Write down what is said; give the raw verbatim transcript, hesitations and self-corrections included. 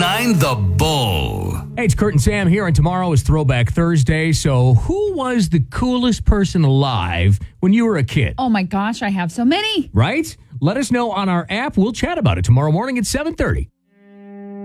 nine The Bull. Hey, it's Kurt and Sam here, and tomorrow is Throwback Thursday. So who was the coolest person alive when you were a kid? Oh, my gosh, I have so many. Right? Let us know on our app. We'll chat about it tomorrow morning at seven thirty.